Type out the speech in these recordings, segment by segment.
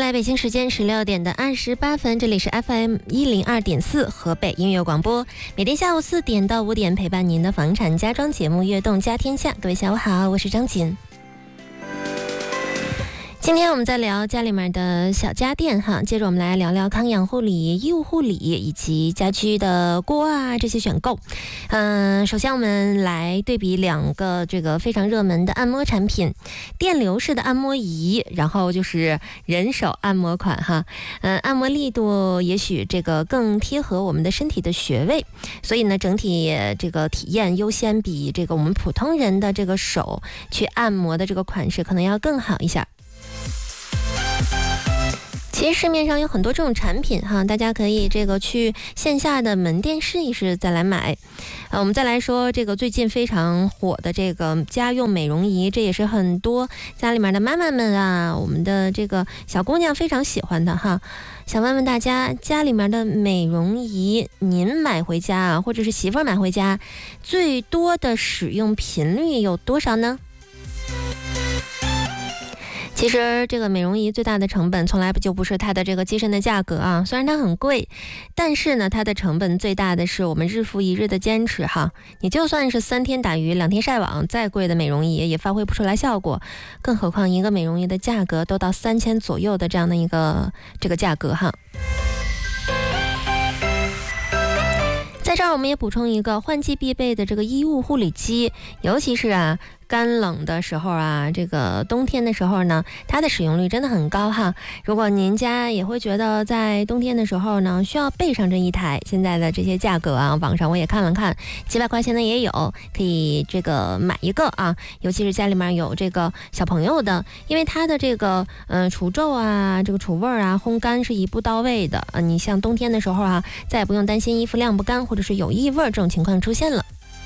在北京时间16点的28分，这里是 FM102.4 河北音乐广播，每天下午4点到5点陪伴您的房产家装节目《悦动家天下》。各位下午好，我是张琴。今天我们在聊家里面的小家电哈，接着我们来聊聊康养护理、衣物护理以及家居的锅啊这些选购。首先我们来对比两个这个非常热门的按摩产品，电流式的按摩仪，然后就是人手按摩款哈。按摩力度也许这个更贴合我们的身体的穴位，所以呢整体这个体验优先比这个我们普通人的这个手去按摩的这个款式可能要更好一下。其实市面上有很多这种产品哈，大家可以这个去线下的门店试一试再来买。我们再来说这个最近非常火的这个家用美容仪，这也是很多家里面的妈妈们啊，我们的这个小姑娘非常喜欢的哈。想问问大家，家里面的美容仪您买回家啊，或者是媳妇儿买回家，最多的使用频率有多少呢？其实这个美容仪最大的成本从来不是它的这个机身的价格啊，虽然它很贵，但是呢它的成本最大的是我们日复一日的坚持哈。你就算是3天打鱼2天晒网，再贵的美容仪也发挥不出来效果，更何况一个美容仪的价格都到3000左右的这样的一个这个价格哈。在这儿我们也补充一个换季必备的这个衣物护理机，尤其是干冷的时候啊，这个冬天的时候呢，它的使用率真的很高哈。如果您家也会觉得在冬天的时候呢，需要备上这一台，现在的这些价格啊，网上我也看了看，几百块钱的也有，可以这个买一个啊。尤其是家里面有这个小朋友的，因为它的这个除皱啊，这个除味啊，烘干是一步到位的。你像冬天的时候啊，再也不用担心衣服晾不干或者是有异味这种情况出现了。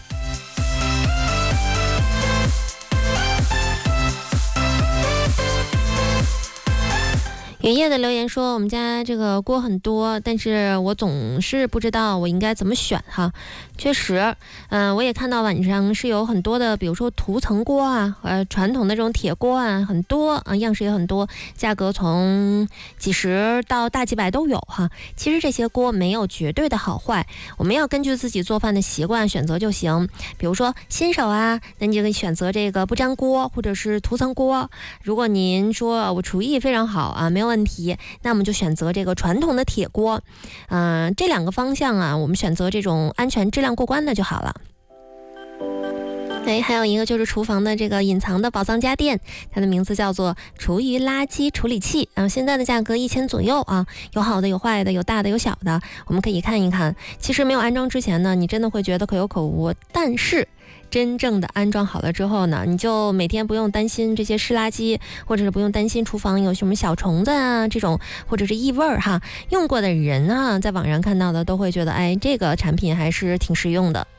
云叶的留言说，我们家这个锅很多，但是我总是不知道我应该怎么选哈。确实，我也看到网上是有很多的，比如说涂层锅啊，传统的这种铁锅啊，很多啊，样式也很多，价格从几十到大几百都有哈。其实这些锅没有绝对的好坏，我们要根据自己做饭的习惯选择就行。比如说新手啊，那你就可以选择这个不粘锅或者是涂层锅。如果您说我厨艺非常好啊，没有问题，那我们就选择这个传统的铁锅。这两个方向啊，我们选择这种安全质量过关的就好了。还有一个就是厨房的这个隐藏的宝藏家电，它的名字叫做厨余垃圾处理器，现在的价格1000左右啊，有好的有坏的，有大的有小的，我们可以看一看。其实没有安装之前呢，你真的会觉得可有可无，但是真正的安装好了之后呢，你就每天不用担心这些湿垃圾，或者是不用担心厨房有什么小虫子啊这种，或者是异味哈。用过的人啊，在网上看到的都会觉得，这个产品还是挺实用的。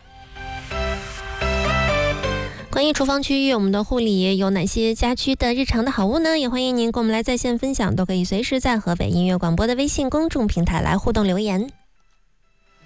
关于厨房区域，我们的护理有哪些家居的日常的好物呢？也欢迎您跟我们来在线分享，都可以随时在河北音乐广播的微信公众平台来互动留言。